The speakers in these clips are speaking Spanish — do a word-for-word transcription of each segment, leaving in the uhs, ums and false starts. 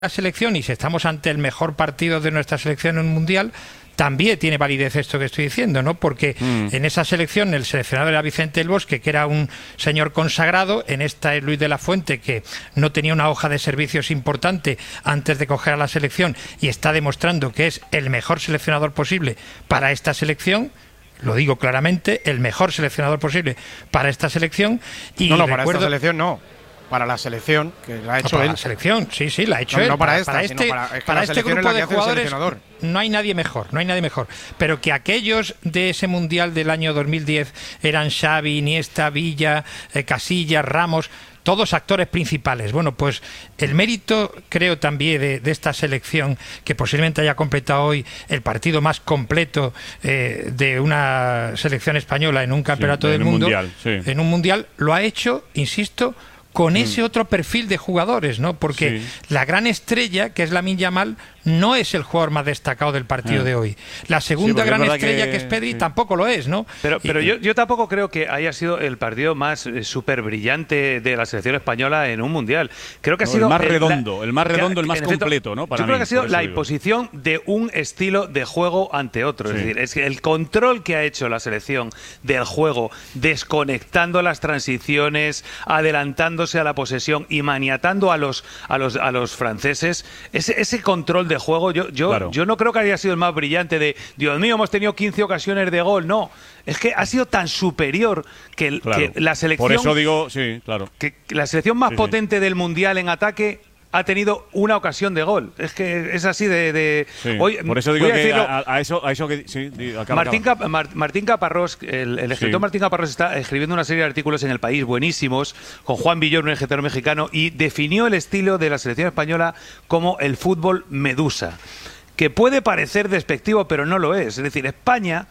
la selección y si estamos ante el mejor partido de nuestra selección en un mundial, también tiene validez esto que estoy diciendo, ¿no? Porque mm. en esa selección el seleccionador era Vicente del Bosque, que era un señor consagrado. En esta es Luis de la Fuente, que no tenía una hoja de servicios importante antes de coger a la selección y está demostrando que es el mejor seleccionador posible para esta selección. Lo digo claramente, el mejor seleccionador posible para esta selección. Y no, no, recuerdo... para esta selección no. Para la selección, que la ha hecho no, para él. la selección, sí, sí, la ha hecho no, él. No para, para esta, para este, para, es para este grupo de jugadores no hay nadie mejor, no hay nadie mejor. Pero que aquellos de ese Mundial del año dos mil diez eran Xavi, Iniesta, Villa, eh, Casillas, Ramos, todos actores principales. Bueno, pues el mérito, creo también, de, de esta selección, que posiblemente haya completado hoy el partido más completo eh, de una selección española en un campeonato sí, del en un mundo, mundial, sí. en un mundial, lo ha hecho, insisto, con ese otro perfil de jugadores, ¿no? Porque sí. la gran estrella, que es Lamine Yamal, no es el jugador más destacado del partido ah. de hoy. La segunda sí, gran estrella, que, que es Pedri, sí. tampoco lo es, ¿no? Pero, pero y, yo, yo tampoco creo que haya sido el partido más eh, súper brillante de la selección española en un mundial. Creo que ha no, sido el más el, redondo, la, el más redondo, que, el más efecto, completo, ¿no? Para yo mí, creo que ha sido la digo. imposición de un estilo de juego ante otro. Sí. Es decir, es que el control que ha hecho la selección del juego, desconectando las transiciones, adelantándose a la posesión y maniatando a los a los a los franceses, ese, ese control de juego, yo yo Claro. Yo no creo que haya sido el más brillante de, Dios mío, hemos tenido quince ocasiones de gol. No, es que ha sido tan superior que, el, claro. que la selección... Por eso digo, sí, claro. Que la selección más sí, potente sí. del Mundial en ataque ha tenido una ocasión de gol. Es que es así de... de sí, hoy, por eso digo a que decirlo, a, a eso a eso que sí, acaba, Martín, acaba. Cap, Mar, Martín Caparrós, el, el escritor sí. Martín Caparrós está escribiendo una serie de artículos en El País buenísimos con Juan Villoro, un escritor mexicano, y definió el estilo de la selección española como el fútbol medusa, que puede parecer despectivo, pero no lo es. Es decir, España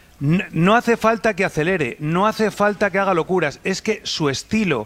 no hace falta que acelere, no hace falta que haga locuras. Es que su estilo,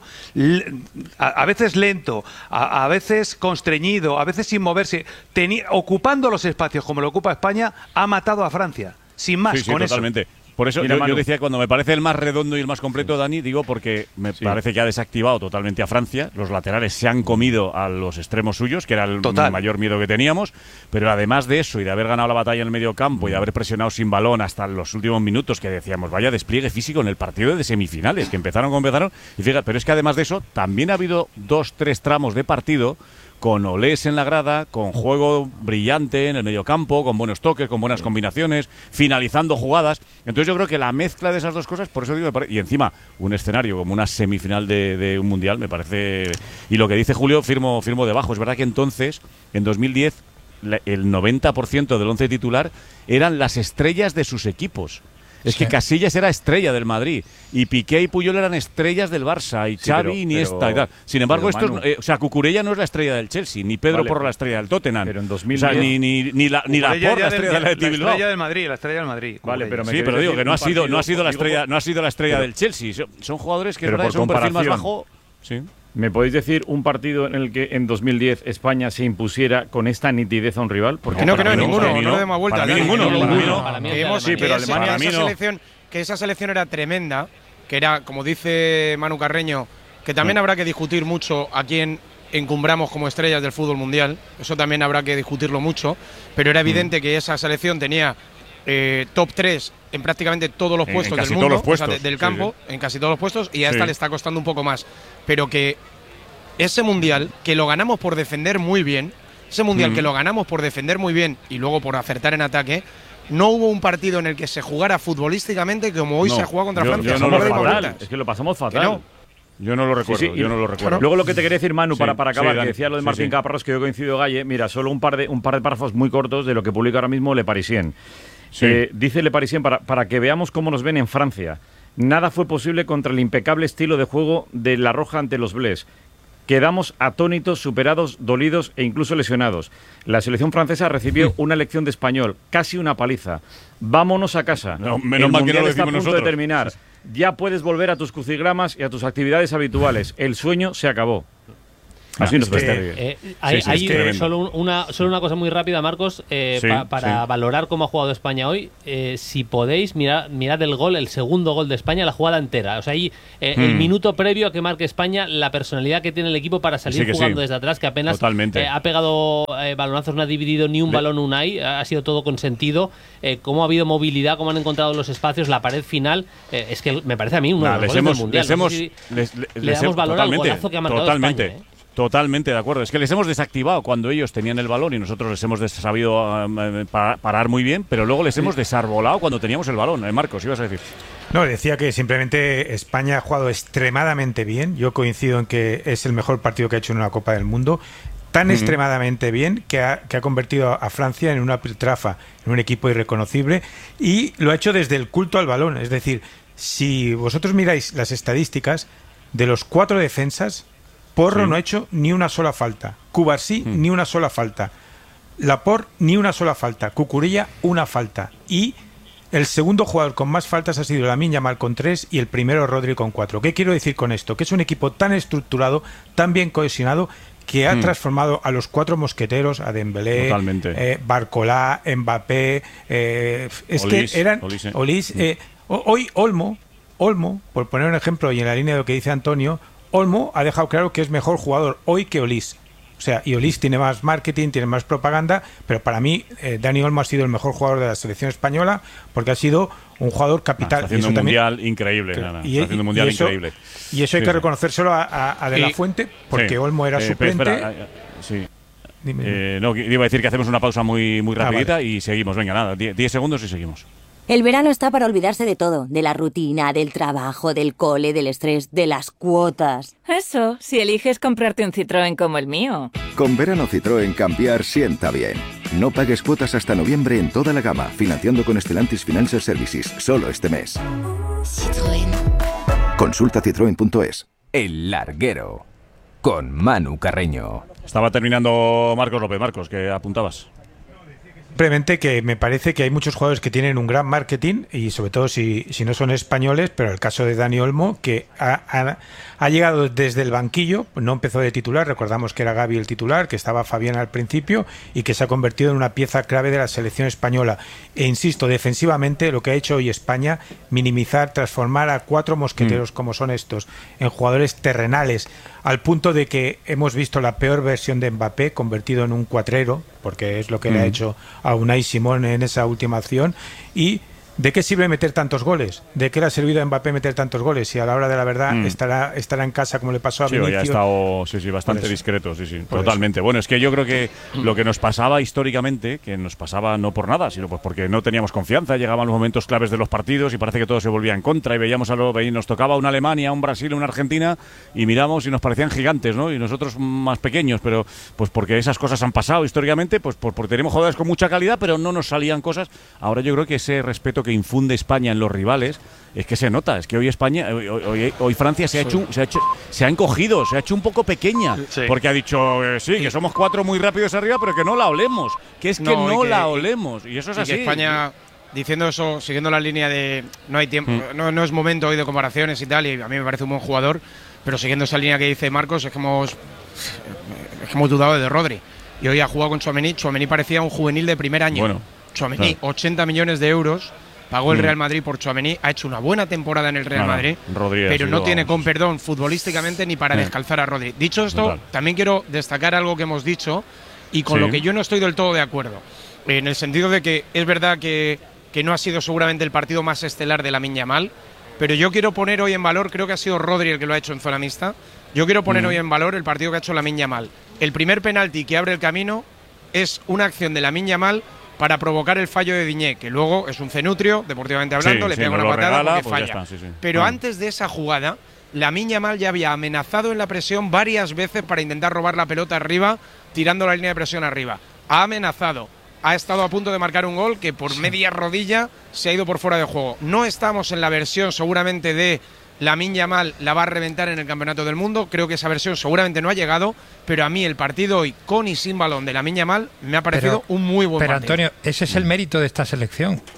a veces lento, a veces constreñido, a veces sin moverse, ocupando los espacios como lo ocupa España, ha matado a Francia. Sin más, sí, sí, con totalmente. eso. Por eso yo, yo decía, cuando me parece el más redondo y el más completo, sí. Dani, digo porque me sí. parece que ha desactivado totalmente a Francia. Los laterales se han comido a los extremos suyos, que era el Total. mayor miedo que teníamos. Pero además de eso y de haber ganado la batalla en el medio campo y de haber presionado sin balón hasta los últimos minutos, que decíamos, vaya despliegue físico en el partido de semifinales, que empezaron como empezaron. Y fíjate, pero es que además de eso, también ha habido dos, tres tramos de partido con olés en la grada, con juego brillante en el mediocampo, con buenos toques, con buenas combinaciones, finalizando jugadas. Entonces yo creo que la mezcla de esas dos cosas, por eso digo, y encima un escenario como una semifinal de, de un mundial, me parece... Y lo que dice Julio, firmo, firmo debajo. Es verdad que entonces, en dos mil diez, el noventa por ciento del once titular eran las estrellas de sus equipos. Es sí. que Casillas era estrella del Madrid y Piqué y Puyol eran estrellas del Barça y sí, Xavi, pero, Iniesta pero, y tal. Sin embargo, esto es, eh, o sea, Cucurella no es la estrella del Chelsea, ni Pedro vale, Porro la estrella del Tottenham. Pero en dos mil diez, o sea, ni, ni, ni la ni la Porro la estrella del, del la estrella del Madrid, la estrella del Madrid. Vale, pero me sí, pero digo que no ha sido no ha sido la estrella, por... no ha sido la estrella pero, del Chelsea. Son, son jugadores que pero es verdad, son un perfil más bajo. Sí. ¿Me podéis decir un partido en el que en dos mil diez España se impusiera con esta nitidez a un rival? Porque no, que no, ninguno, no le demos vuelta. Para mí ninguno. Sí, pero Alemania no. Que esa selección era tremenda, que era, como dice Manu Carreño, que también no. habrá que discutir mucho a quién encumbramos como estrellas del fútbol mundial, eso también habrá que discutirlo mucho, pero era evidente mm. que esa selección tenía eh, top tres en prácticamente todos los puestos del mundo, puestos. O sea, de, del campo, sí, sí. en casi todos los puestos, y a esta sí. le está costando un poco más. Pero que ese mundial, que lo ganamos por defender muy bien, ese mundial mm. que lo ganamos por defender muy bien y luego por acertar en ataque, no hubo un partido en el que se jugara futbolísticamente como hoy no, se ha jugado contra yo, Francia. Yo no lo fatal, es que lo pasamos fatal. No. Yo no lo recuerdo, sí, sí, yo no lo recuerdo. Luego lo que te quería decir, Manu, sí, para, para acabar, sí, que decía lo de Martín sí, sí. Caparrós, que yo coincido, Galle, mira, solo un par de un par de párrafos muy cortos de lo que publica ahora mismo Le Parisien. Sí. Eh, dice Le Parisien, para, para que veamos cómo nos ven en Francia. Nada fue posible contra el impecable estilo de juego de La Roja ante los Blés. Quedamos atónitos, superados, dolidos e incluso lesionados. La selección francesa recibió una lección de español, casi una paliza. Vámonos a casa. No, menos mal que no lo decimos nosotros. Está a punto de terminar. Ya puedes volver a tus crucigramas y a tus actividades habituales. El sueño se acabó. Así nos eh, eh, Hay, sí, sí, hay es solo, una, solo una cosa muy rápida, Marcos, eh, sí, pa, para sí. valorar cómo ha jugado España hoy. Eh, si podéis, mirad, mirad el gol, el segundo gol de España, la jugada entera. O sea, ahí eh, mm. el minuto previo a que marque España, la personalidad que tiene el equipo para salir sí jugando sí. desde atrás, que apenas eh, ha pegado eh, balonazos, no ha dividido ni un Le... balón Unai, ha sido todo consentido. Eh, cómo ha habido movilidad, cómo han encontrado los espacios, la pared final. Eh, es que me parece a mí uno nah, de los goles hemos, del Mundial. Les hemos, no sé si les, les, le damos valor al golazo que ha marcado totalmente. España. ¿eh? Totalmente de acuerdo. Es que les hemos desactivado cuando ellos tenían el balón y nosotros les hemos sabido uh, parar muy bien, pero luego les sí. hemos desarbolado cuando teníamos el balón. ¿Eh, Marcos, ibas a decir? No, decía que simplemente España ha jugado extremadamente bien. Yo coincido en que es el mejor partido que ha hecho en una Copa del Mundo. Tan uh-huh. extremadamente bien que ha, que ha convertido a Francia en una piltrafa, en un equipo irreconocible, y lo ha hecho desde el culto al balón. Es decir, si vosotros miráis las estadísticas, de los cuatro defensas, Porro sí. no ha hecho ni una sola falta. Cubarsí, mm. ni una sola falta. Laporte, ni una sola falta. Cucurella, una falta. Y el segundo jugador con más faltas ha sido Lamine Yamal con tres y el primero Rodri con cuatro. ¿Qué quiero decir con esto? Que es un equipo tan estructurado, tan bien cohesionado, que ha mm. transformado a los cuatro mosqueteros, a Dembélé, eh, Barcolá, Mbappé, eh, es Olís, que eran Olís, eh. Olís eh, hoy Olmo, Olmo, por poner un ejemplo y en la línea de lo que dice Antonio, Olmo ha dejado claro que es mejor jugador hoy que Olís. O sea, y Olís tiene más marketing, tiene más propaganda, pero para mí eh, Dani Olmo ha sido el mejor jugador de la selección española porque ha sido un jugador capital. Está haciendo un mundial también, increíble. Que, nada, y, está haciendo un mundial y eso, increíble. Y eso hay sí, que reconocérselo a, a, a De La Fuente, porque sí. Olmo era eh, suplente. Espera, espera, sí. Dime. Eh, no, iba a decir que hacemos una pausa muy, muy rapidita ah, vale. y seguimos. Venga, nada, diez segundos y seguimos. El verano está para olvidarse de todo, de la rutina, del trabajo, del cole, del estrés, de las cuotas. Eso, si eliges comprarte un Citroën como el mío. Con verano Citroën cambiar sienta bien. No pagues cuotas hasta noviembre en toda la gama, financiando con Stellantis Financial Services, solo este mes. Citroën. Consulta citroen punto es. El Larguero, con Manu Carreño. Estaba terminando Marcos López. Marcos, ¿qué apuntabas? Simplemente que me parece que hay muchos jugadores que tienen un gran marketing y sobre todo si, si no son españoles, pero el caso de Dani Olmo, que ha, ha, ha llegado desde el banquillo, no empezó de titular, recordamos que era Gavi el titular, que estaba Fabián al principio y que se ha convertido en una pieza clave de la selección española. E insisto, defensivamente lo que ha hecho hoy España, minimizar, transformar a cuatro mosqueteros mm. como son estos, en jugadores terrenales, al punto de que hemos visto la peor versión de Mbappé convertido en un cuatrero, porque es lo que mm. le ha hecho a Unai Simón en esa última acción. Y ¿de qué sirve meter tantos goles? ¿De qué le ha servido a Mbappé meter tantos goles? Si a la hora de la verdad mm. estará, estará en casa como le pasó a sí, Vinicius. Ya ha estado sí, sí, bastante discreto, sí, sí, totalmente. Eso. Bueno, es que yo creo que lo que nos pasaba históricamente, que nos pasaba no por nada, sino pues porque no teníamos confianza, llegaban los momentos claves de los partidos y parece que todo se volvía en contra y veíamos a lo, nos tocaba una Alemania, un Brasil, una Argentina y miramos y nos parecían gigantes, ¿no? Y nosotros más pequeños, pero pues porque esas cosas han pasado históricamente, pues, pues porque tenemos jugadores con mucha calidad, pero no nos salían cosas. Ahora yo creo que ese respeto que infunde España en los rivales, es que se nota, es que hoy España, hoy, hoy, hoy Francia se ha, hecho, se ha hecho, se ha encogido, se ha hecho un poco pequeña, sí. porque ha dicho, eh, sí, que somos cuatro muy rápidos arriba, pero que no la olemos, que es que no, no que, la olemos, y eso es y así. Que España, diciendo eso, siguiendo la línea de no hay tiempo, mm. no, no es momento hoy de comparaciones y tal, y a mí me parece un buen jugador, pero siguiendo esa línea que dice Marcos, es que hemos, es que hemos dudado de Rodri, y hoy ha jugado con Tchouaméni, Tchouaméni parecía un juvenil de primer año, bueno, Tchouaméni, claro. ochenta millones de euros, pagó el Real Madrid por Tchouaméni, ha hecho una buena temporada en el Real claro, Madrid, Rodríguez, pero no tiene, con perdón, futbolísticamente ni para eh. descalzar a Rodri. Dicho esto, Total. también quiero destacar algo que hemos dicho y con sí. lo que yo no estoy del todo de acuerdo, en el sentido de que es verdad que, que no ha sido seguramente el partido más estelar de Lamine Yamal, pero yo quiero poner hoy en valor, creo que ha sido Rodri el que lo ha hecho en zona mixta, yo quiero poner mm. hoy en valor el partido que ha hecho Lamine Yamal. El primer penalti que abre el camino es una acción de Lamine Yamal para provocar el fallo de Diñé, que luego es un cenutrio, deportivamente hablando, sí, le sí, pega una patada regala, porque pues falla. Está, sí, sí. Pero ah. antes de esa jugada, Lamine Yamal ya había amenazado en la presión varias veces para intentar robar la pelota arriba, tirando la línea de presión arriba. Ha amenazado, ha estado a punto de marcar un gol que por sí. media rodilla se ha ido por fuera de juego. No estamos en la versión seguramente de Lamine Yamal la va a reventar en el Campeonato del Mundo, creo que esa versión seguramente no ha llegado, pero a mí el partido hoy con y sin balón de Lamine Yamal me ha parecido pero, un muy buen pero partido. Pero Antonio, ese es el mérito de esta selección,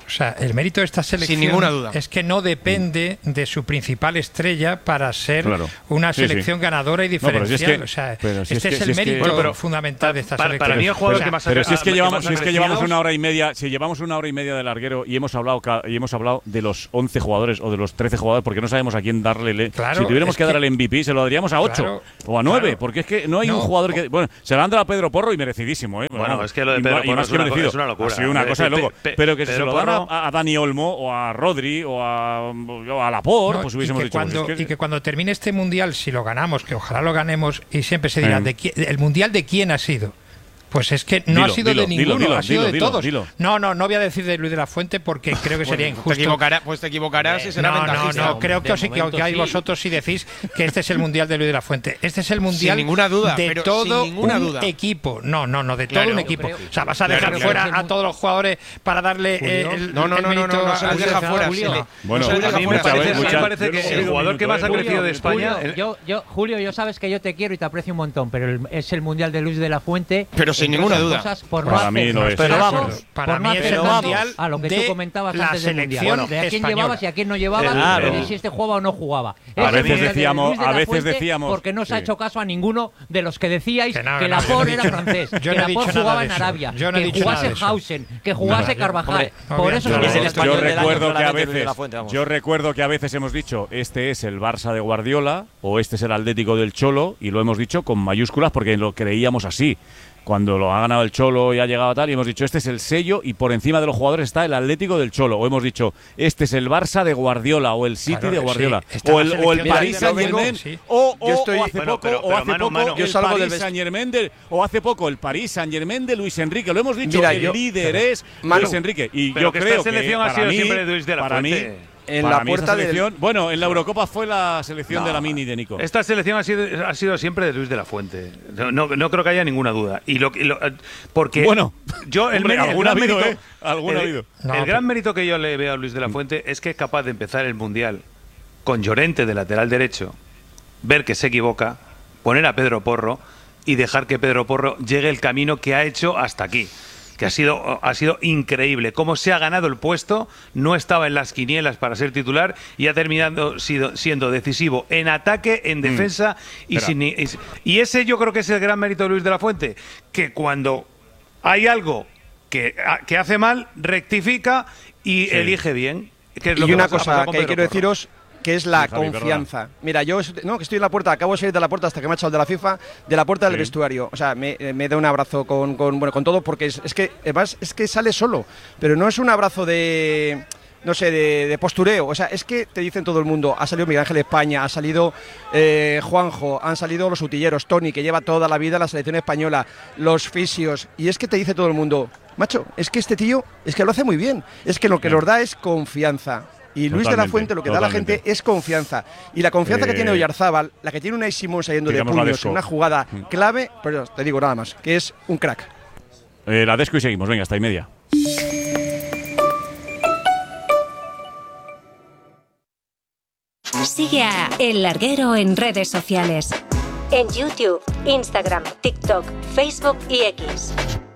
O sea, el mérito de esta selección Sin ninguna duda. es que no depende de su principal estrella para ser claro. una selección sí, sí. ganadora y diferencial. No, si es que, o sea, si este es, que, es el si mérito es que, bueno, fundamental de esta para, selección. Para mí el jugador o sea, que más Pero si es que llevamos, si es que llevamos una hora y media, si llevamos una hora y media de larguero y hemos hablado y hemos hablado de los once jugadores o de los trece jugadores, porque no sabemos a quién darle. Claro, si tuviéramos que, que dar el M V P, se lo daríamos a ocho claro, o a nueve, claro. porque es que no hay no, un jugador que. Bueno, se lo han dado a Pedro Porro y merecidísimo, ¿eh? Bueno, bueno es que lo de Pedro Porro es una, es una locura. Ha sido una cosa de loco. Pero que si se lo dan a Dani Olmo o a Rodri o a, o a Laporte, no, pues hubiésemos y dicho. Cuando, pues es que... Y que cuando termine este mundial, si lo ganamos, que ojalá lo ganemos, y siempre se dirá, eh. de quién, ¿el mundial de quién ha sido? Pues es que no dilo, ha sido dilo, de ninguno, dilo, dilo, ha sido dilo, de todos. Dilo, dilo. No, no, no voy a decir de Luis de la Fuente porque creo que sería bueno, injusto. Te equivocarás, pues te equivocarás y será no, ventajista. No, no, creo que os equivocáis sí. vosotros si decís que este es el mundial de Luis de la Fuente. Este es el mundial sin ninguna duda, de pero todo sin ninguna un duda. equipo. No, no, no, de claro, todo un equipo. creo, o sea, vas a dejar claro, fuera claro, a todos los jugadores para darle eh, el No, no, no, no, no, no se les deja fuera. Bueno, a mí me parece que el jugador que más ha crecido de España. Julio, yo sabes que yo te quiero y te aprecio un montón, pero es el mundial de Luis de la Fuente. Pero sin ninguna duda. Por para no mí no es. Pero vamos, para mí no es el mundial a lo que tú comentabas la antes del mundial. Bueno, de a quién española. llevabas y a quién no llevabas, claro. y si este jugaba o no jugaba. A veces decíamos, a veces decíamos porque no se ha hecho caso a ninguno de los que decíais que, no, que no, Laporte no era francés, yo que no Laporte jugaba en Arabia, que jugase Hausen, que jugase Carvajal. Por eso yo recuerdo que a veces yo recuerdo que a veces hemos dicho este es el Barça de Guardiola o este es el Atlético del Cholo y lo hemos dicho con mayúsculas porque lo creíamos así. Cuando lo ha ganado el Cholo y ha llegado a tal, y hemos dicho, este es el sello y por encima de los jugadores está el Atlético del Cholo. O hemos dicho, este es el Barça de Guardiola o el City claro, de Guardiola. Sí, o el, o el Paris Saint-Germain. Sí. O, o, estoy, o hace bueno, poco, pero, pero, o hace mano, poco mano, el yo salgo Paris del Saint-Germain de, o hace poco el Paris Saint-Germain de Luis Enrique. Lo hemos dicho, Mira, el yo, líder es Manu, Luis Enrique. Y pero yo que creo esta selección que ha sido para siempre de mí, Luis de la para Fuente. mí, en Para la mí puerta selección, del... bueno, en la Eurocopa fue la selección no. de la Mini de Nico. Esta selección ha sido, ha sido siempre de Luis de la Fuente. No, no, no creo que haya ninguna duda. Y lo, y lo porque bueno, yo el, hombre, el, alguna gran ha habido, mérito, ¿eh? Alguna el, ha habido. No, el gran mérito que yo le veo a Luis de la Fuente es que es capaz de empezar el Mundial con Llorente de lateral derecho, ver que se equivoca, poner a Pedro Porro y dejar que Pedro Porro llegue el camino que ha hecho hasta aquí. Que ha sido, ha sido increíble. Cómo se ha ganado el puesto, no estaba en las quinielas para ser titular y ha terminado sido, siendo decisivo en ataque, en defensa mm. y, sin, y, y ese yo creo que es el gran mérito de Luis de la Fuente, que cuando hay algo que, que hace mal, rectifica y sí. elige bien. Que es lo y que una pasa, cosa pasa que quiero deciros, que es la sí, Javi, confianza. perdona. Mira, yo no, que estoy en la puerta, acabo de salir de la puerta hasta que me ha echado de la FIFA, de la puerta sí. del vestuario. O sea, me, me da un abrazo con, con, bueno, con todo, porque es, es que además es que sale solo, pero no es un abrazo de... no sé, de, de postureo, o sea, es que te dicen todo el mundo, ha salido Miguel Ángel España, ha salido eh, Juanjo, han salido los utilleros, Tony, que lleva toda la vida en la selección española, los fisios, y es que te dice todo el mundo, macho, es que este tío, es que lo hace muy bien, es que lo que nos da es confianza. Y Luis totalmente, de la Fuente lo que totalmente. da a la gente es confianza. Y la confianza eh, que tiene Oyarzábal, la que tiene Unai Simón saliendo de puños en una jugada clave, pero te digo nada más, que es un crack. Eh, la desco y seguimos, venga, hasta y media. Sigue a El Larguero en redes sociales. En YouTube, Instagram, TikTok, Facebook y X.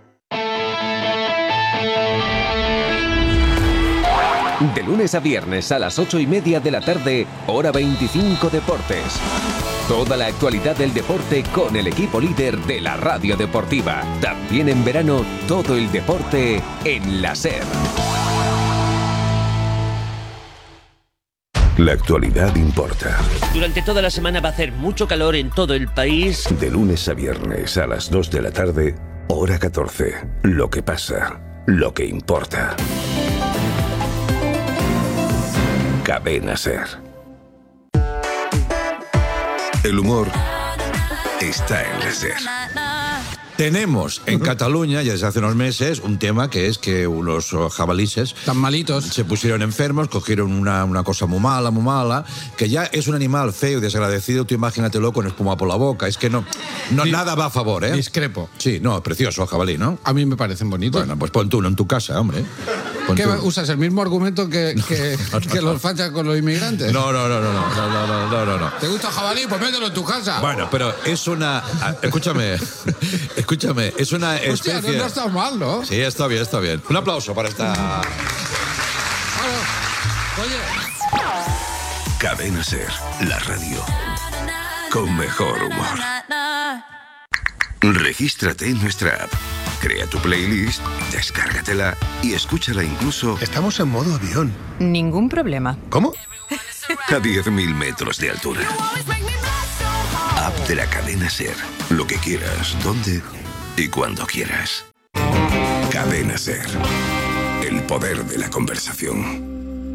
De lunes a viernes a las ocho y media de la tarde, hora veinticinco Deportes. Toda la actualidad del deporte con el equipo líder de la radio deportiva. También en verano, todo el deporte en la SER. La actualidad importa. Durante toda la semana va a hacer mucho calor en todo el país. De lunes a viernes a las dos de la tarde, hora catorce. Lo que pasa, lo que importa. Cadena SER. El humor está en la SER. Tenemos en Cataluña, ya desde hace unos meses, un tema que es que unos jabalíes tan malitos se pusieron enfermos, cogieron una, una cosa muy mala, muy mala, que ya es un animal feo y desagradecido, tú imagínatelo con espuma por la boca, es que no, no Di nada va a favor, ¿eh? Discrepo. Sí, no, precioso el jabalí, ¿no? A mí me parecen bonitos. Bueno, pues pon tú uno en tu casa, hombre. Pon ¿Qué tú. usas el mismo argumento que, que, no, no, que los fachas con los inmigrantes? No, no, no, no, no, no, no, no, no, no. ¿Te gusta el jabalí? Pues mételo en tu casa. Bueno, pero es una... Escúchame, escúchame, es una especie... Hostia, no, no está mal, ¿no? Sí, está bien, está bien. Un aplauso para esta... Oye. Cadena Ser, la radio con mejor humor. Regístrate en nuestra app. Crea tu playlist, descárgatela y escúchala incluso... Estamos en modo avión. Ningún problema. ¿Cómo? A diez mil metros de altura. App de la Cadena Ser. Lo que quieras, donde y cuando quieras. Cadena Ser. El poder de la conversación.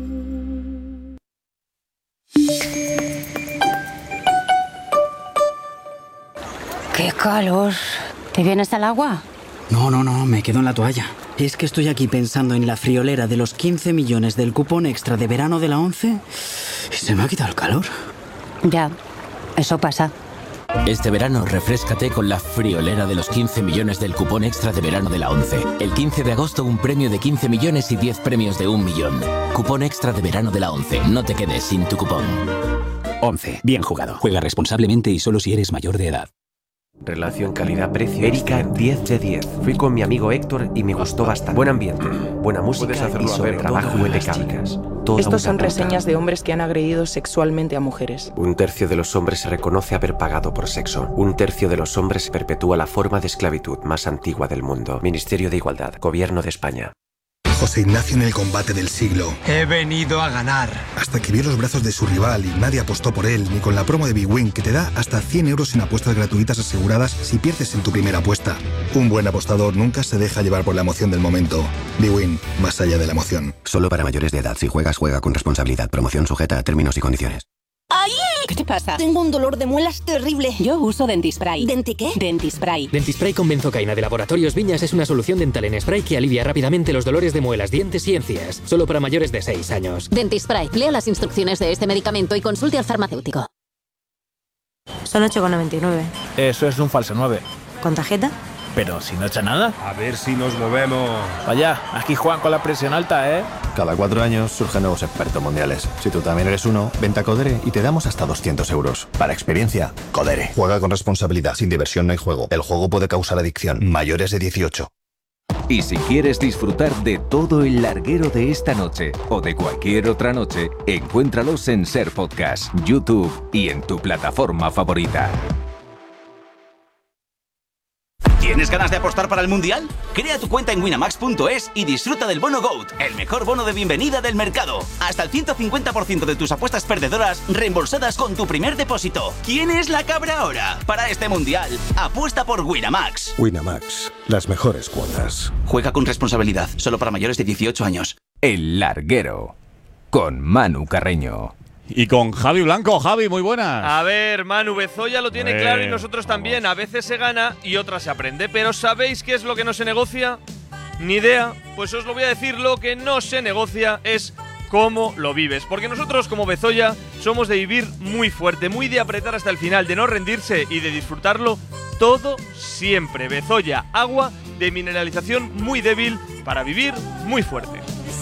¡Qué calor! ¿Te vienes al agua? No, no, no, me quedo en la toalla. Es que estoy aquí pensando en la friolera de los quince millones del cupón extra de verano de la ONCE y se me ha quitado el calor. Ya, eso pasa. Este verano refréscate con la friolera de los quince millones del cupón extra de verano de la ONCE. El quince de agosto un premio de quince millones y diez premios de un millón. Cupón extra de verano de la ONCE. No te quedes sin tu cupón. ONCE. Bien jugado. Juega responsablemente y solo si eres mayor de edad. Relación calidad-precio. Erika, diez de diez. Fui con mi amigo Héctor y me gustó bastante. Buen ambiente, buena música y sobre trabajo impecable. Estos son reseñas de hombres que han agredido sexualmente a mujeres. Un tercio de los hombres se reconoce haber pagado por sexo. Un tercio de los hombres perpetúa la forma de esclavitud más antigua del mundo. Ministerio de Igualdad. Gobierno de España. José Ignacio en el combate del siglo. He venido a ganar. Hasta que vio los brazos de su rival y nadie apostó por él, ni con la promo de Big Win, que te da hasta cien euros en apuestas gratuitas aseguradas si pierdes en tu primera apuesta. Un buen apostador nunca se deja llevar por la emoción del momento. Big Win, más allá de la emoción. Solo para mayores de edad. Si juegas, juega con responsabilidad. Promoción sujeta a términos y condiciones. ¡Ay! ¿Qué te pasa? Tengo un dolor de muelas terrible. Yo uso Dentispray. ¿Denti qué? Dentispray. Dentispray con benzocaína de Laboratorios Viñas es una solución dental en spray que alivia rápidamente los dolores de muelas, dientes y encías. Solo para mayores de seis años. Dentispray. Lea las instrucciones de este medicamento y consulte al farmacéutico. Son ocho con noventa y nueve. Eso es un falso nueve. ¿Con tarjeta? Pero si no echa nada. A ver si nos movemos. Vaya, aquí Juan con la presión alta, ¿eh? Cada cuatro años surgen nuevos expertos mundiales. Si tú también eres uno, vente a Codere y te damos hasta doscientos euros. Para experiencia, Codere. Juega con responsabilidad. Sin diversión no hay juego. El juego puede causar adicción. Mayores de dieciocho. Y si quieres disfrutar de todo el larguero de esta noche o de cualquier otra noche, encuéntralos en Ser Podcast, YouTube y en tu plataforma favorita. ¿Tienes ganas de apostar para el Mundial? Crea tu cuenta en winamax punto es y disfruta del bono GOAT, el mejor bono de bienvenida del mercado. Hasta el ciento cincuenta por ciento de tus apuestas perdedoras reembolsadas con tu primer depósito. ¿Quién es la cabra ahora? Para este Mundial, apuesta por Winamax. Winamax, las mejores cuotas. Juega con responsabilidad, solo para mayores de dieciocho años. El larguero, con Manu Carreño. Y con Javi Blanco. Javi, muy buenas. A ver, Manu, Bezoya lo tiene eh, claro y nosotros también. A veces se gana y otras se aprende. Pero ¿sabéis qué es lo que no se negocia? Ni idea. Pues os lo voy a decir, lo que no se negocia es cómo lo vives. Porque nosotros, como Bezoya, somos de vivir muy fuerte, muy de apretar hasta el final, de no rendirse y de disfrutarlo todo siempre. Bezoya, agua de mineralización muy débil para vivir muy fuerte.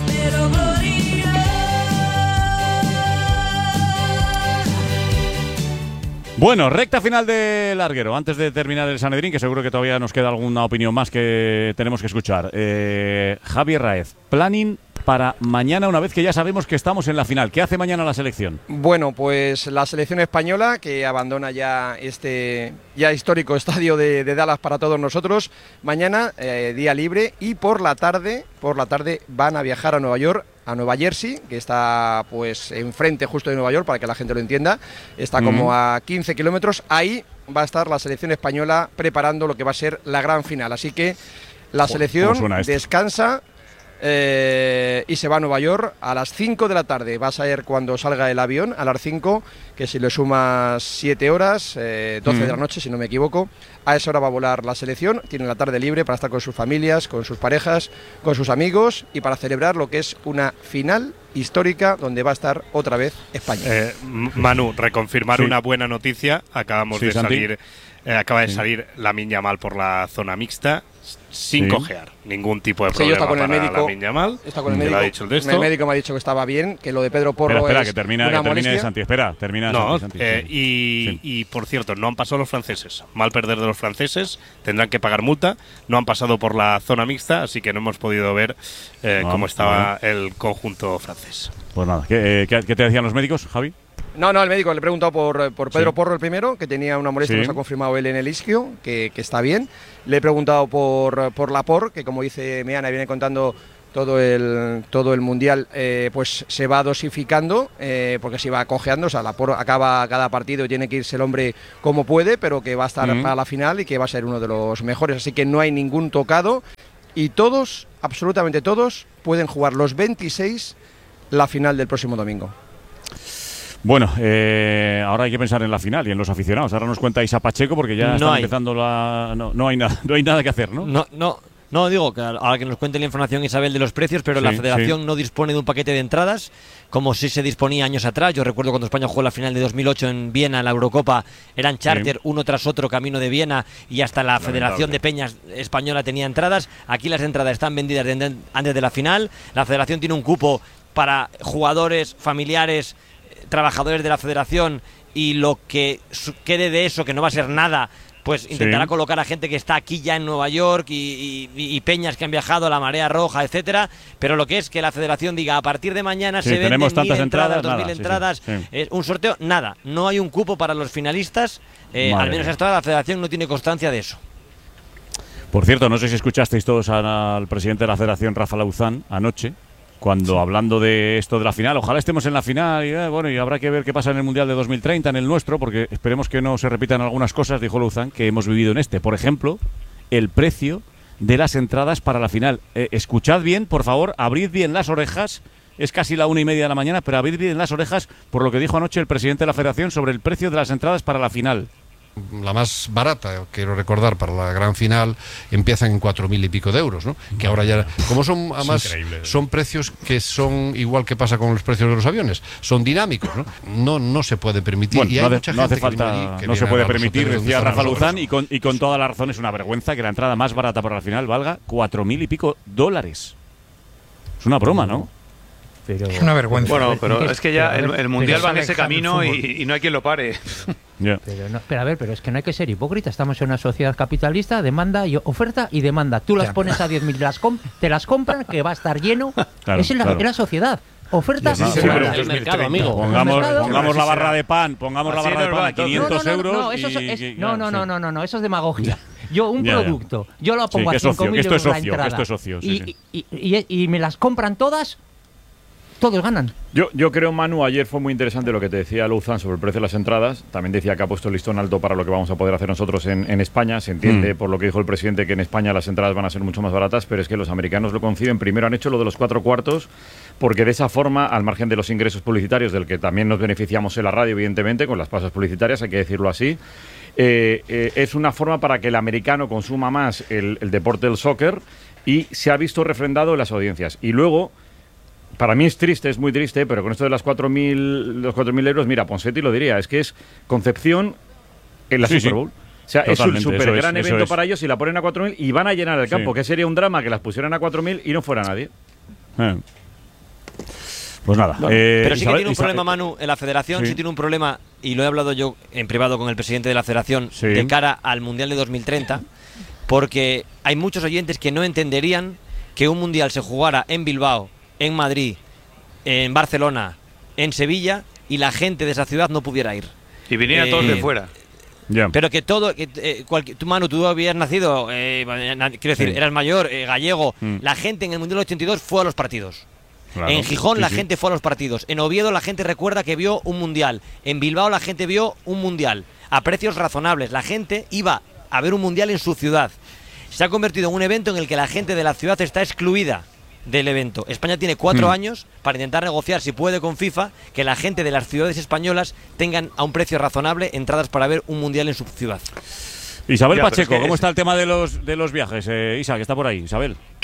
Bueno, recta final de larguero. Antes de terminar el Sanedrín, que seguro que todavía nos queda alguna opinión más que tenemos que escuchar. Eh, Javier Raez, planning para mañana, una vez que ya sabemos que estamos en la final. ¿Qué hace mañana la selección? Bueno, pues la selección española, que abandona ya este ya histórico estadio de, de Dallas para todos nosotros. Mañana, eh, día libre, y por la tarde, por la tarde van a viajar a Nueva York, a Nueva Jersey, que está pues enfrente justo de Nueva York, para que la gente lo entienda. Está como mm. a quince kilómetros. Ahí va a estar la selección española preparando lo que va a ser la gran final. Así que la selección descansa eh, y se va a Nueva York a las cinco de la tarde. Va a ser cuando salga el avión, a las cinco, que si le sumas siete horas, eh, doce mm. de la noche, si no me equivoco. A esa hora va a volar la selección, tiene la tarde libre para estar con sus familias, con sus parejas, con sus amigos y para celebrar lo que es una final histórica donde va a estar otra vez España. Eh, Manu, reconfirmar sí. una buena noticia. Acabamos sí, de Santi. salir eh, acaba de salir Lamine Yamal por la zona mixta sin Sí. cojear. Ningún tipo de Sí, yo problema está con el para médico. Lamine Yamal. Está con el Me médico. lo ha dicho el de esto. El médico me ha dicho que estaba bien, que lo de Pedro Porro Espera, espera, es que termina, una que termine molestia. Santi. Espera, termina No, Santi. Santi, eh, sí. y, Sí. y por cierto, no han pasado los franceses. Mal perder de los franceses, tendrán que pagar multa. No han pasado por la zona mixta, así que no hemos podido ver eh, Ah, cómo estaba el conjunto francés. Pues nada, ¿qué, eh, qué- qué te decían los médicos, Javi? No, no, el médico le he preguntado por, por Pedro Sí. Porro el primero, que tenía una molestia, Sí. nos ha confirmado él en el isquio, que, que está bien. Le he preguntado por, por Laporte, que como dice Meana, viene contando todo el, todo el Mundial, eh, pues se va dosificando, eh, porque se va cojeando, o sea, Laporte acaba cada partido y tiene que irse el hombre como puede, pero que va a estar Ujú. para la final y que va a ser uno de los mejores, así que no hay ningún tocado y todos, absolutamente todos, pueden jugar los veintiséis la final del próximo domingo. Bueno, eh, ahora hay que pensar en la final y en los aficionados. Ahora nos cuenta Isa Pacheco porque ya No están hay. empezando la. No, no hay nada, no hay nada que hacer, ¿no? No, no, no digo que ahora que nos cuente la información Isabel de los precios, pero Sí, la Federación sí. no dispone de un paquete de entradas como sí se disponía años atrás. Yo recuerdo cuando España jugó la final de dos mil ocho en Viena, en la Eurocopa, eran charter Sí. uno tras otro camino de Viena y hasta la Lamentable. Federación de Peñas Española tenía entradas. Aquí las entradas están vendidas de- antes de la final. La Federación tiene un cupo para jugadores, familiares, trabajadores de la federación y lo que su- quede de eso, que no va a ser nada, pues intentará Sí. colocar a gente que está aquí ya en Nueva York y, y- y peñas que han viajado a la Marea Roja, etcétera, pero lo que es que la federación diga a partir de mañana Sí, se venden tenemos mil tantas entradas, entradas, dos mil nada, sí, sí, entradas, sí. eh, un sorteo, nada, no hay un cupo para los finalistas, eh, Madre al menos mía. hasta ahora la federación no tiene constancia de eso. Por cierto, no sé si escuchasteis todos a- al presidente de la Federación, Rafa Lauzán, anoche, cuando hablando de esto de la final, ojalá estemos en la final y eh, bueno, y habrá que ver qué pasa en el Mundial de dos mil treinta, en el nuestro, porque esperemos que no se repitan algunas cosas, dijo Lauzán, que hemos vivido en este. Por ejemplo, el precio de las entradas para la final. Eh, escuchad bien, por favor, abrid bien las orejas. Es casi la una y media de la mañana, pero abrid bien las orejas por lo que dijo anoche el presidente de la Federación sobre el precio de las entradas para la final. La más barata, quiero recordar, para la gran final empiezan en cuatro mil y pico de euros, ¿no? Que ahora ya, como son además increíble. son precios que son igual que pasa con los precios de los aviones, son dinámicos, ¿no? No, no se puede permitir. Bueno, y hay no, hace, mucha no hace gente que falta, viene allí, que no se viene puede a los permitir, hoteles donde decía están Rafa los Luzán, vuelos. y con, y con toda la razón es una vergüenza que la entrada más barata para la final valga cuatro mil y pico dólares. Es una broma, ¿no? Pero, Es una vergüenza. Bueno, pero es que ya Pero, a el, ver, el Mundial pero va en sabe ese camino y, y no hay quien lo pare. Yeah. Pero, no, pero a ver, pero es que no hay que ser hipócrita. Estamos en una sociedad capitalista, demanda y oferta y demanda. Tú las Ya. pones a diez mil, las com- te las compran, que va a estar lleno. Claro, Esa es la, claro. es la sociedad. Oferta Sí, sí, y sí, demanda. pero el mercado, amigo. Pongamos, mercado. pongamos la barra de pan, pongamos la Así barra de nos pan va, a quinientos no, no, no, euros. no, eso es- y- es- y- no, claro, no, sí. no, no, no, no, eso es demagogia. Yo, un Ya, ya. producto, yo lo Sí, pongo que a es ocio, cinco que mil esto es euros la ocio, que entrada. esto es ocio, sí, y, sí. Y, y- y me las compran todas, todos ganan. Yo, yo creo, Manu, ayer fue muy interesante lo que te decía Luzán sobre el precio de las entradas. También decía que ha puesto el listón alto para lo que vamos a poder hacer nosotros en, en España. Se entiende, Mm. por lo que dijo el presidente, que en España las entradas van a ser mucho más baratas, pero es que los americanos lo conciben. Primero han hecho lo de los cuatro cuartos, porque de esa forma, al margen de los ingresos publicitarios, del que también nos beneficiamos en la radio, evidentemente, con las pausas publicitarias, hay que decirlo así, eh, eh, es una forma para que el americano consuma más el, el deporte del soccer y se ha visto refrendado en las audiencias. Y luego... Para mí es triste, es muy triste, pero con esto de las cuatro mil los cuatro mil euros, mira, Ponseti lo diría, es que es Concepción en la Sí, Super sí. Bowl. O sea, Totalmente, es un eso súper es, gran eso evento es. para ellos y la ponen a cuatro mil y van a llenar el Sí. campo, que sería un drama que las pusieran a cuatro mil y no fuera nadie. Eh. Pues nada. No, eh, pero sí que Isabel- tiene un Isa- problema, Manu, en la federación Sí. sí tiene un problema, y lo he hablado yo en privado con el presidente de la federación, Sí. de cara al Mundial de dos mil treinta, porque hay muchos oyentes que no entenderían que un Mundial se jugara en Bilbao, en Madrid, en Barcelona, en Sevilla, y la gente de esa ciudad no pudiera ir. Y vinieran Eh, todos de fuera. Pero que todo, que, eh, cualquier- tú, Manu, tú habías nacido, eh, na- quiero decir, Sí. eras mayor, eh, gallego, Mm. la gente en el Mundial ochenta y dos fue a los partidos. Claro. En Gijón Sí, la sí. gente fue a los partidos. En Oviedo la gente recuerda que vio un mundial. En Bilbao la gente vio un mundial. A precios razonables. La gente iba a ver un mundial en su ciudad. Se ha convertido en un evento en el que la gente de la ciudad está excluida del evento. España tiene cuatro Hmm. años para intentar negociar, si puede, con FIFA, que la gente de las ciudades españolas tengan a un precio razonable entradas para ver un mundial en su ciudad. Isabel Ya, pero Pacheco, es que ¿cómo es- está el tema de los de los viajes? Eh, Isa, que está por ahí, Isabel.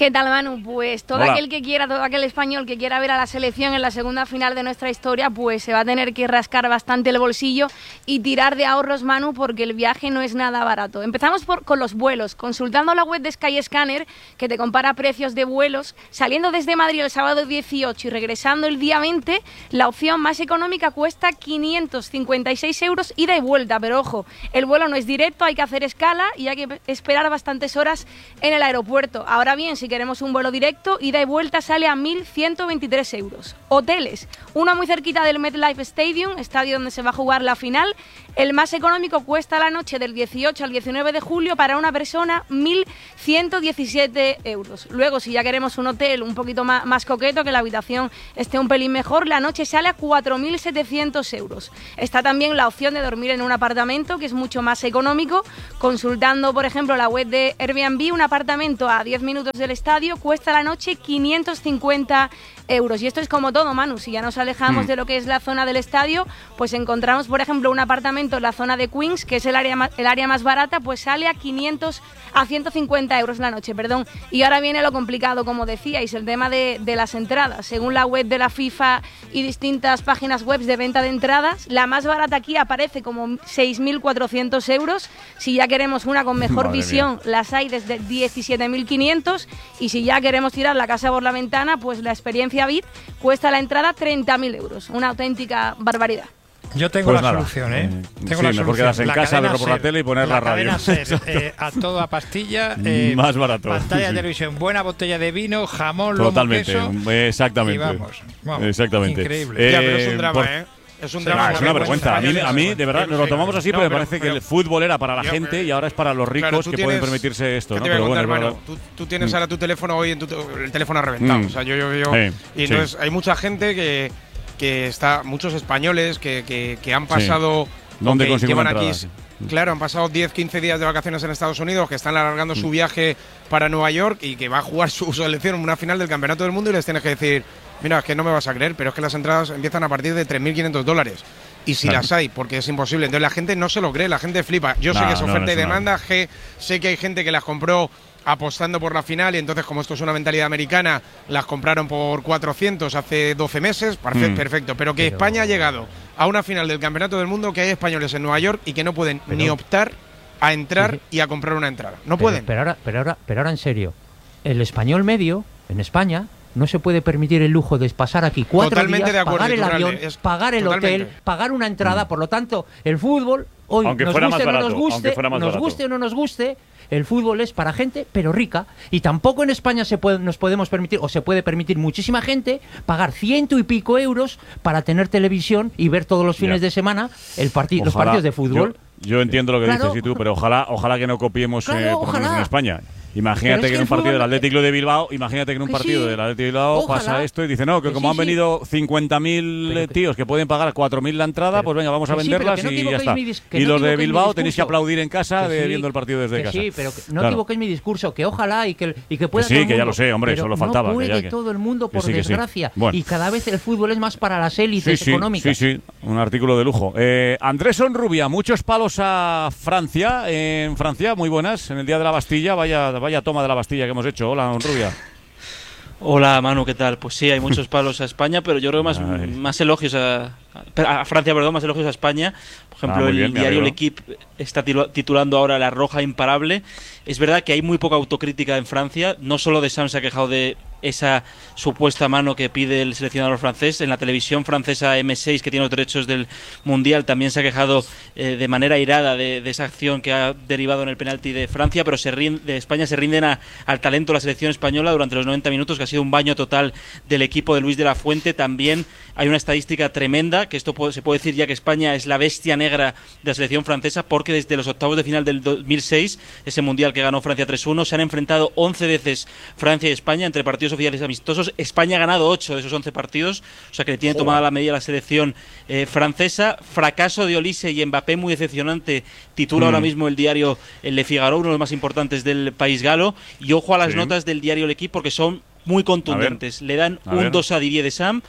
¿Qué tal, Manu? Pues todo Hola. aquel que quiera, todo aquel español que quiera ver a la selección en la segunda final de nuestra historia, pues se va a tener que rascar bastante el bolsillo y tirar de ahorros, Manu, porque el viaje no es nada barato. Empezamos por, con los vuelos. Consultando la web de Skyscanner, que te compara precios de vuelos, saliendo desde Madrid el sábado dieciocho y regresando el día veinte, la opción más económica cuesta quinientos cincuenta y seis euros ida y vuelta. Pero ojo, el vuelo no es directo, hay que hacer escala y hay que esperar bastantes horas en el aeropuerto. Ahora bien, si queremos un vuelo directo, ida y vuelta sale a mil ciento veintitrés euros. Hoteles, uno muy cerquita del MetLife Stadium, estadio donde se va a jugar la final. El más económico cuesta la noche del dieciocho al diecinueve de julio para una persona mil ciento diecisiete euros. Luego, si ya queremos un hotel un poquito más, más coqueto, que la habitación esté un pelín mejor, la noche sale a cuatro mil setecientos euros. Está también la opción de dormir en un apartamento, que es mucho más económico. Consultando, por ejemplo, la web de Airbnb, un apartamento a diez minutos del estadio cuesta la noche quinientos cincuenta euros. Y esto es como todo, Manu. Si ya nos alejamos mm. de lo que es la zona del estadio, pues encontramos, por ejemplo, un apartamento en la zona de Queens, que es el área más, el área más barata, pues sale a quinientos a ciento cincuenta euros la noche, perdón. Y ahora viene lo complicado, como decíais, el tema de, de las entradas. Según la web de la FIFA y distintas páginas web de venta de entradas, la más barata aquí aparece como seis mil cuatrocientos euros. Si ya queremos una con mejor Madre visión, mía. Las hay desde diecisiete mil quinientos. Y si ya queremos tirar la casa por la ventana, pues la experiencia V I P cuesta la entrada treinta mil euros. Una auténtica barbaridad. Yo tengo pues la nada. solución, ¿eh? Mm, Tengo sí, la mejor solución. quedarse en la casa, verlo por la Ser, tele y poner la, la radio. Ser, eh, a toda pastilla. Eh, Más barato. Pantalla sí, de televisión, buena botella de vino, jamón, Totalmente, lomo, queso. Exactamente. Y vamos, vamos. Exactamente. Increíble. Eh, ya, pero es un drama, por... ¿eh? Es un Sí, drama. no, es una vergüenza. A mí, a mí, de verdad, nos lo tomamos así, no, pero me pero, parece pero, que el fútbol era para la yo, gente y ahora es para los ricos claro, que tienes, pueden permitirse esto, ¿no? Te voy a Pero contar, bueno, hermano, tú, tú tienes mm. ahora tu teléfono hoy, en tu, el teléfono ha reventado. Mm. O sea, yo, yo, yo. Sí, y entonces sí. hay mucha gente que, que está, muchos españoles que, que, que han pasado. Sí. ¿Dónde que consiguen llevan una aquí? entrada? Claro, han pasado diez, quince días de vacaciones en Estados Unidos, que están alargando Mm. su viaje para Nueva York y que va a jugar su selección en una final del Campeonato del Mundo y les tienes que decir, mira, es que no me vas a creer, pero es que las entradas empiezan a partir de tres mil quinientos dólares. Y si claro. las hay, porque es imposible. Entonces la gente no se lo cree, la gente flipa. Yo no, sé que es no, oferta no, y no, demanda, G, sé que hay gente que las compró apostando por la final y entonces, como esto es una mentalidad americana, las compraron por cuatrocientos hace doce meses, perfecto, Mm. perfecto. Pero que Pero- España ha llegado a una final del Campeonato del Mundo, que hay españoles en Nueva York y que no pueden Pero- ni optar a entrar Sí, sí. y a comprar una entrada. No Pero- pueden. Pero ahora, pero ahora, pero ahora en serio, el español medio en España no se puede permitir el lujo de pasar aquí cuatro Totalmente días, de acuerdo, pagar el Iturralde, avión, es- pagar el totalmente. hotel, pagar una entrada. Por lo tanto, el fútbol hoy Aunque nos fuera guste más o no nos barato, aunque guste, fuera más nos barato. guste o no nos guste, el fútbol es para gente pero rica y tampoco en España se puede, nos podemos permitir o se puede permitir muchísima gente pagar ciento y pico euros para tener televisión y ver todos los fines Ya. de semana el parti los Ojalá- partidos de fútbol. Yo, yo entiendo lo que Claro. dices y tú, pero ojalá, ojalá que no copiemos Claro, eh, por lo menos ojalá. en España. Imagínate Pero es que que en un el partido fútbol- del Athletic Club de Bilbao, imagínate que en un Que partido sí. del Athletic de Bilbao Ojalá. pasa esto y dice, no, que, Que como sí, han sí. venido cincuenta mil Pero- tíos que pueden pagar cuatro mil la entrada, Pero- pues venga, vamos a que sí, pero venderlas que no y ya equivoquéis está. mi dis- que Y no los de equivoquéis mi Bilbao tenéis que discurso. aplaudir en casa Que de, sí, viendo el partido desde que casa. Sí, pero que no Claro. equivoquéis mi discurso, que ojalá y que, y que pueda sí, todo el que ya mundo, lo sé, hombre, pero solo faltaba, no que puede ya que- todo el mundo, que por sí, que sí. desgracia. Bueno. Y cada vez el fútbol es más para las Sí, élites sí, económicas. sí, sí, un artículo de lujo. Eh, Andrés Onrubia, muchos palos a Francia. En Francia, muy buenas. En el Día de la Bastilla, vaya, vaya toma de la Bastilla que hemos hecho. Hola, Onrubia. Hola Manu, ¿qué tal? Pues sí, hay muchos palos a España, pero yo creo más, Ay. más elogios a, a Francia, perdón, más elogios a España. Por ejemplo, Ah, muy el bien, me diario alegro. L'Equipe está tilu- titulando ahora La Roja Imparable. Es verdad que hay muy poca autocrítica en Francia, no solo de Sam se ha quejado de esa supuesta mano que pide el seleccionador francés. En la televisión francesa eme seis, que tiene los derechos del Mundial, también se ha quejado eh, de manera irada de, de esa acción que ha derivado en el penalti de Francia, pero se rinde, de España se rinden a, al talento de la selección española durante los noventa minutos, que ha sido un baño total del equipo de Luis de la Fuente. También hay una estadística tremenda, que esto puede, se puede decir ya que España es la bestia negra de la selección francesa, porque desde los octavos de final del dos mil seis, ese Mundial que ganó Francia tres uno, se han enfrentado once veces Francia y España entre partidos oficiales amistosos. España ha ganado ocho de esos once partidos, o sea que le tiene tomada la medida la selección eh, francesa. Fracaso de Olise y Mbappé muy decepcionante, titula Mm. ahora mismo el diario El Le Figaro, uno de los más importantes del país galo. Y ojo a las Sí. notas del diario L'Equipe, porque son muy contundentes. Le dan a un ver. dos a Didier Deschamps,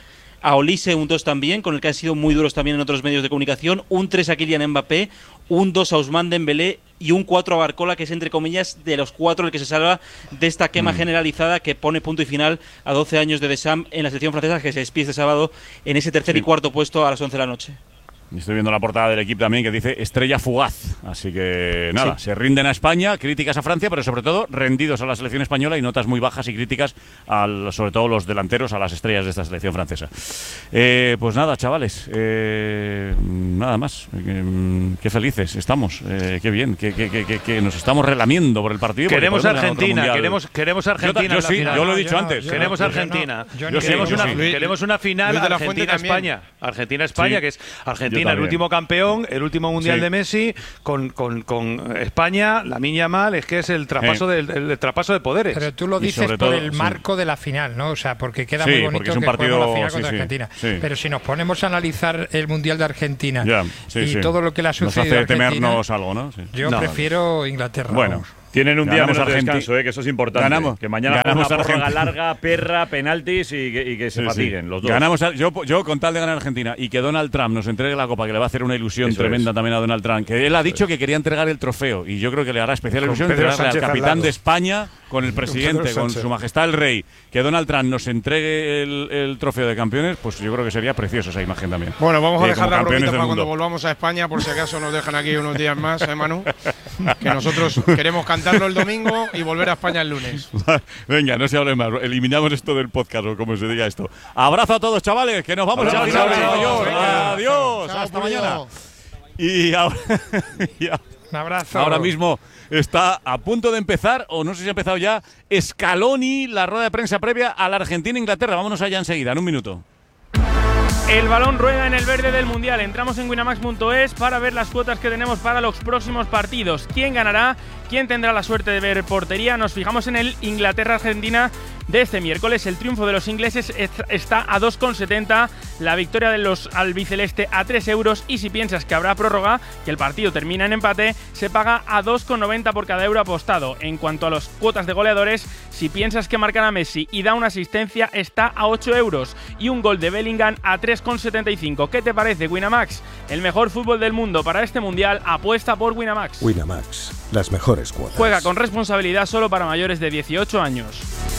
a Olise un dos también, con el que han sido muy duros también en otros medios de comunicación, un tres a Kylian Mbappé, un dos a Ousmane Dembélé y un cuatro a Barcola, que es entre comillas de los cuatro el que se salva de esta quema mm. generalizada que pone punto y final a doce años de Deschamps en la selección francesa, que se despide este sábado en ese tercer sí. y cuarto puesto a las once de la noche. Estoy viendo la portada del equipo también que dice estrella fugaz. Así que nada, sí. se rinden a España, críticas a Francia, pero sobre todo rendidos a la selección española y notas muy bajas y críticas al, sobre todo los delanteros, a las estrellas de esta selección francesa. Eh, pues nada, chavales, eh, nada más. Eh, qué felices estamos, eh, qué bien, que, que, que, que nos estamos relamiendo por el partido. Queremos Argentina, queremos, queremos Argentina. Yo, yo sí, final. yo lo he dicho yo antes. No, queremos no, Argentina. Yo no, yo queremos, sí, una, sí. queremos una final Argentina-España. Argentina-España, sí. que es Argentina el último campeón, el último mundial sí. de Messi, con, con, con España, la Miña Mal, es que es el traspaso, sí. del, el, el traspaso de poderes. Pero tú lo dices por todo, el sí. marco de la final, ¿no? O sea, porque queda sí, muy bonito es un que partido, juguemos la final sí, contra sí, Argentina. Sí. Pero si nos ponemos a analizar el mundial de Argentina ya, sí, y sí. todo lo que le ha sucedido nos hace a Argentina, temernos algo, ¿no? Sí. Yo no, prefiero Inglaterra. Bueno. Vamos. Tienen un ganamos día menos de Argenti- descanso, ¿eh? Que eso es importante. Ganamos, que mañana ganamos una prórroga Argentina. larga, perra, penaltis y que, y que se sí, fatiguen sí. los dos. Ganamos a, yo, yo con tal de ganar Argentina y que Donald Trump nos entregue la copa, que le va a hacer una ilusión eso tremenda es. también a Donald Trump, que él ha dicho que quería entregar el trofeo y yo creo que le hará especial ilusión entregarle al capitán de España con el presidente, con, con su majestad el rey, que Donald Trump nos entregue el, el trofeo de campeones, pues yo creo que sería precioso esa imagen también. Bueno, vamos a dejar la bromita para mundo. cuando volvamos a España, por si acaso nos dejan aquí unos días más, ¿eh, Manu? Que nosotros queremos cantarlo el domingo y volver a España el lunes. Venga, no se hable más. Eliminamos esto del podcast o como se diga esto. Abrazo a todos, chavales, que nos vamos a la final de Nueva York. Adiós, Chao, hasta Julio. mañana. Y ahora, y ahora, un abrazo. Ahora mismo está a punto de empezar, o no sé si ha empezado ya, Scaloni, la rueda de prensa previa a la Argentina-Inglaterra. Vámonos allá enseguida, en un minuto. El balón rueda en el verde del Mundial. Entramos en winamax punto es para ver las cuotas que tenemos para los próximos partidos. ¿Quién ganará? ¿Quién tendrá la suerte de ver portería? Nos fijamos en el Inglaterra-Argentina de este miércoles. El triunfo de los ingleses está a dos con setenta, la victoria de los albiceleste a tres euros y si piensas que habrá prórroga, que el partido termina en empate, se paga a dos con noventa por cada euro apostado. En cuanto a las cuotas de goleadores, si piensas que marcará Messi y da una asistencia, está a ocho euros y un gol de Bellingham a tres con setenta y cinco. ¿Qué te parece, Winamax? El mejor fútbol del mundo para este Mundial, apuesta por Winamax. Winamax, las mejores cuotas. Juega con responsabilidad solo para mayores de dieciocho años.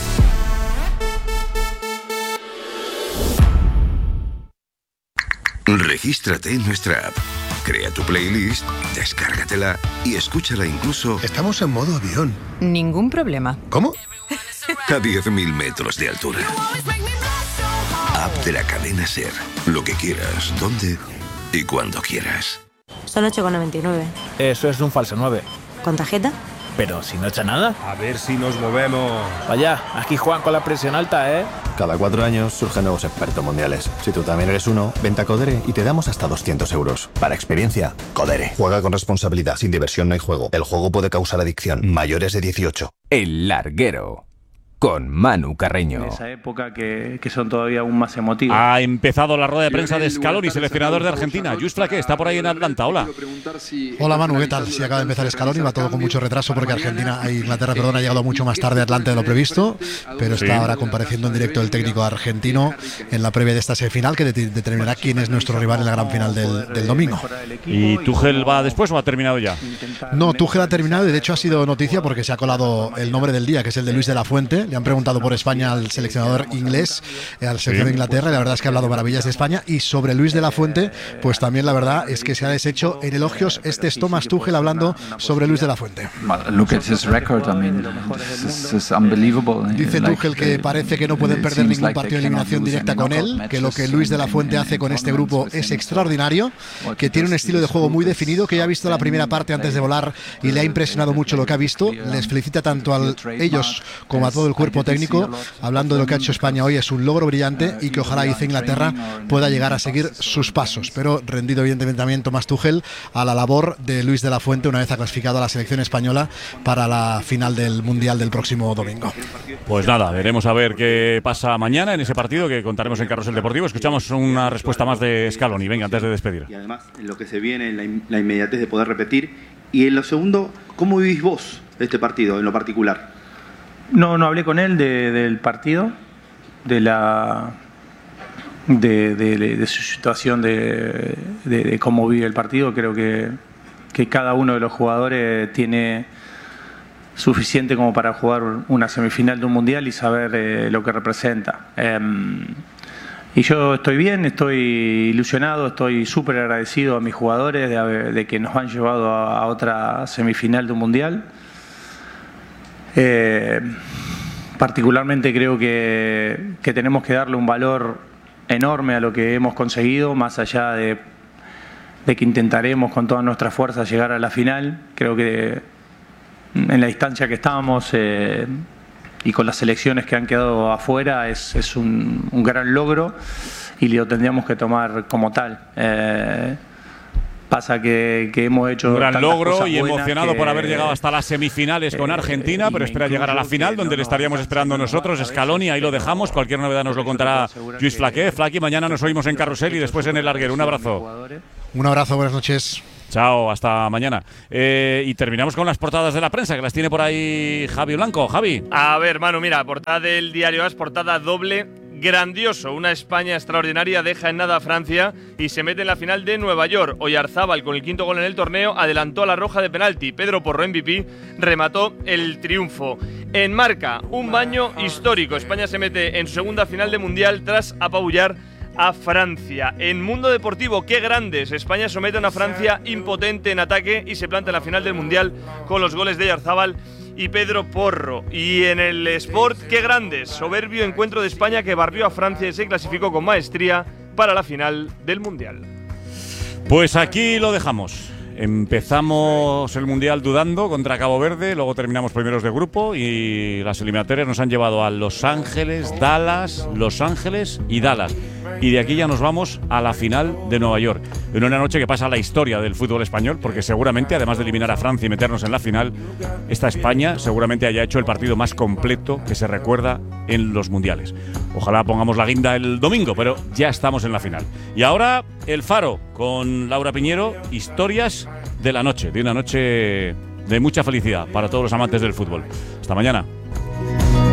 Regístrate en nuestra app, crea tu playlist, descárgatela y escúchala incluso… Estamos en modo avión. Ningún problema. ¿Cómo? A diez mil metros de altura. App de la cadena SER. Lo que quieras, dónde y cuando quieras. Son ocho con noventa y nueve. Eso es un falso nueve. ¿Con tarjeta? Pero si no echa nada. A ver si nos movemos. Vaya, aquí Juan con la presión alta, ¿eh? Cada cuatro años surgen nuevos expertos mundiales. Si tú también eres uno, vente a Codere y te damos hasta doscientos euros. Para experiencia, Codere. Juega con responsabilidad. Sin diversión no hay juego. El juego puede causar adicción. Mayores de dieciocho. El Larguero. Con Manu Carreño. En esa época que, que son todavía aún más emotivos. Ha empezado la rueda de prensa de Scaloni, seleccionador de Argentina. Just Flaque está por ahí en Atlanta. Hola. Hola Manu, ¿qué tal? Si acaba de empezar Scaloni, va todo con mucho retraso porque Argentina, Inglaterra, perdón, ha llegado mucho más tarde a Atlanta de lo previsto, pero está sí. ahora compareciendo en directo el técnico argentino en la previa de esta semifinal que de determinará quién es nuestro rival en la gran final del, del domingo. ¿Y Tuchel va después o ha terminado ya? No, Tuchel ha terminado y de hecho ha sido noticia porque se ha colado el nombre del día, que es el de Luis de la Fuente. Le han preguntado por España al seleccionador inglés, al seleccionador de Inglaterra, y la verdad es que ha hablado maravillas de España. Y sobre Luis de la Fuente, pues también la verdad es que se ha deshecho en elogios. Este es Thomas Tuchel hablando sobre Luis de la Fuente. Dice Tuchel que parece que no pueden perder ningún partido de eliminación directa con él, que lo que Luis de la Fuente hace con este grupo es extraordinario, que tiene un estilo de juego muy definido, que ya ha visto la primera parte antes de volar y le ha impresionado mucho lo que ha visto. Les felicita tanto a ellos como a todo el cuerpo técnico, hablando de lo que ha hecho España hoy. Es un logro brillante y que ojalá, dice Inglaterra, pueda llegar a seguir sus pasos, pero rendido evidentemente también Thomas Tuchel a la labor de Luis de la Fuente una vez ha clasificado a la selección española para la final del Mundial del próximo domingo. Pues nada, veremos a ver qué pasa mañana en ese partido que contaremos en Carrusel Deportivo. Escuchamos una respuesta más de Scaloni, venga, antes de despedir. Y además, en lo que se viene, en la, in la inmediatez de poder repetir. Y en lo segundo, ¿cómo vivís vos este partido en lo particular? No, no hablé con él de, del partido, de la de, de, de su situación, de, de, de cómo vive el partido. Creo que, que cada uno de los jugadores tiene suficiente como para jugar una semifinal de un mundial y saber eh, lo que representa. Eh, y yo estoy bien, estoy ilusionado, estoy súper agradecido a mis jugadores de, de que nos han llevado a, a otra semifinal de un mundial. Eh, particularmente creo que, que tenemos que darle un valor enorme a lo que hemos conseguido, más allá de, de que intentaremos con todas nuestras fuerzas llegar a la final. Creo que en la distancia que estábamos eh, y con las selecciones que han quedado afuera es, es un, un gran logro y lo tendríamos que tomar como tal. Eh, pasa que, que hemos hecho un gran logro y buenas emocionado que, por haber llegado hasta las semifinales con Argentina, eh, pero espera llegar a la final, donde no le estaríamos esperando nosotros, Scaloni. Ahí lo dejamos. Cualquier novedad nos lo contará Luis Flaqué. Flaky, mañana nos oímos en Carrusel y después en el larguero. Un abrazo. Un abrazo, buenas noches. Chao, hasta mañana. Eh, y terminamos con las portadas de la prensa, que las tiene por ahí Javi Blanco. Javi. A ver, Manu, mira, portada del diario AS, portada doble. Grandioso, una España extraordinaria deja en nada a Francia y se mete en la final de Nueva York. Oyarzábal, con el quinto gol en el torneo, adelantó a la roja de penalti. Pedro Porro, M V P, remató el triunfo. En Marca, un baño histórico. España se mete en su segunda final de Mundial tras apabullar a Francia. En Mundo Deportivo, qué grandes. España somete a una Francia impotente en ataque y se planta en la final del Mundial con los goles de Oyarzábal y Pedro Porro. Y en el Sport, qué grandes. Soberbio encuentro de España que barrió a Francia y se clasificó con maestría para la final del Mundial. Pues aquí lo dejamos. Empezamos el Mundial dudando contra Cabo Verde, luego terminamos primeros de grupo y las eliminatorias nos han llevado a Los Ángeles, Dallas, Los Ángeles y Dallas. Y de aquí ya nos vamos a la final de Nueva York, en una noche que pasa a la historia del fútbol español, porque seguramente, además de eliminar a Francia y meternos en la final, esta España seguramente haya hecho el partido más completo que se recuerda en los mundiales. Ojalá pongamos la guinda el domingo, pero ya estamos en la final. Y ahora El Faro con Laura Piñero, historias de la noche, de una noche de mucha felicidad para todos los amantes del fútbol. Hasta mañana.